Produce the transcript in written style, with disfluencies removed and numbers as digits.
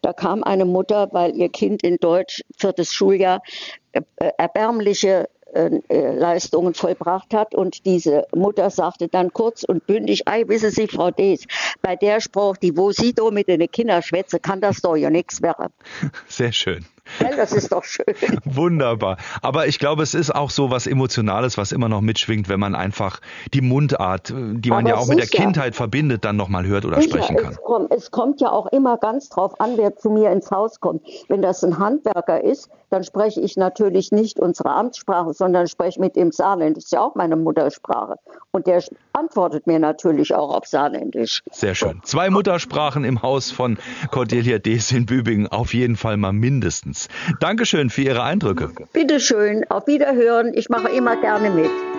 Da kam eine Mutter, weil ihr Kind in Deutsch 4. Schuljahr erbärmliche Leistungen vollbracht hat, und diese Mutter sagte dann kurz und bündig: Ei, wissen Sie, Frau Dees, bei der Spruch, die wo Sie da mit den Kindern schwätze, kann das doch ja nichts werden. Sehr schön. Ja, das ist doch schön. Wunderbar. Aber ich glaube, es ist auch so was Emotionales, was immer noch mitschwingt, wenn man einfach die Mundart, die man ja auch mit der Kindheit verbindet, dann nochmal hört oder sprechen kann. Es kommt ja auch immer ganz drauf an, wer zu mir ins Haus kommt. Wenn das ein Handwerker ist, dann spreche ich natürlich nicht unsere Amtssprache, sondern spreche mit dem Saarländisch. Das ist ja auch meine Muttersprache. Und der antwortet mir natürlich auch auf Saarländisch. Sehr schön. 2 Muttersprachen im Haus von Cordelia Dees in Bübingen, auf jeden Fall mal mindestens. Dankeschön für Ihre Eindrücke. Bitte schön, auf Wiederhören. Ich mache immer gerne mit.